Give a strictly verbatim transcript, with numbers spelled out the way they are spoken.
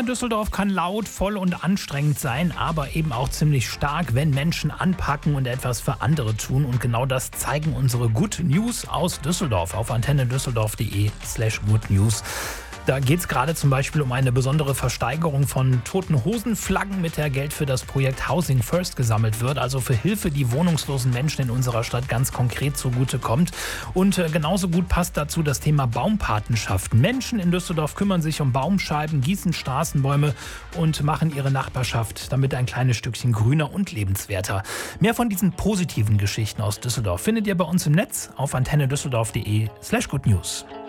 Ja, Düsseldorf kann laut, voll und anstrengend sein, aber eben auch ziemlich stark, wenn Menschen anpacken und etwas für andere tun. Und genau das zeigen unsere Good News aus Düsseldorf auf antennedüsseldorf.de slash Good News. Da geht es gerade zum Beispiel um eine besondere Versteigerung von Toten Hosen-Flaggen, mit der Geld für das Projekt Housing First gesammelt wird, also für Hilfe, die wohnungslosen Menschen in unserer Stadt ganz konkret zugutekommt. Und äh, genauso gut passt dazu das Thema Baumpatenschaften. Menschen in Düsseldorf kümmern sich um Baumscheiben, gießen Straßenbäume und machen ihre Nachbarschaft damit ein kleines Stückchen grüner und lebenswerter. Mehr von diesen positiven Geschichten aus Düsseldorf findet ihr bei uns im Netz auf antennedüsseldorf.de slash Good News.